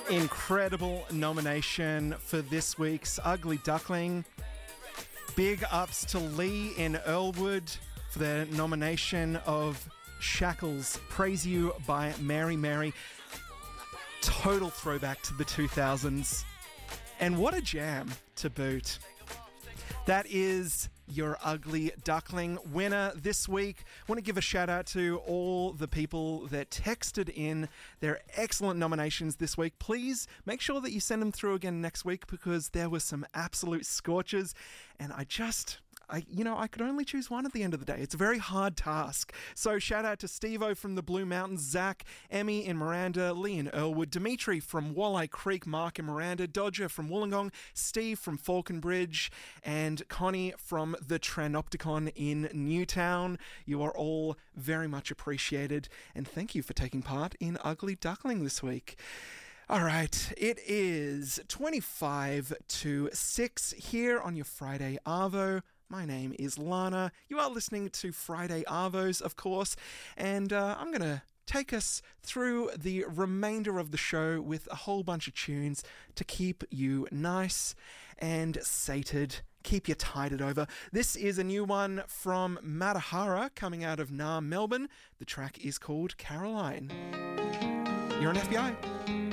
Incredible nomination for this week's Ugly Duckling. Big ups to Lee in Earlwood for their nomination of Shackles, Praise You by Mary Mary. Total throwback to the 2000s. And what a jam to boot. That is your Ugly Duckling winner this week. I want to give a shout out to all the people that texted in their excellent nominations this week. Please make sure that you send them through again next week because there were some absolute scorchers and I could only choose one at the end of the day. It's a very hard task. So shout out to Steve-O from the Blue Mountains, Zach, Emmy in Miranda, Lee in Earlwood, Dimitri from Walleye Creek, Mark in Miranda, Dodger from Wollongong, Steve from Falconbridge, and Connie from the Tranopticon in Newtown. You are all very much appreciated, and thank you for taking part in Ugly Duckling this week. All right, it is 25 to 6 here on your Friday Arvo. My name is Lana. You are listening to Friday Arvos, of course, and I'm going to take us through the remainder of the show with a whole bunch of tunes to keep you nice and sated, keep you tided over. This is a new one from Matahara coming out of Melbourne. The track is called Caroline. You're on FBI.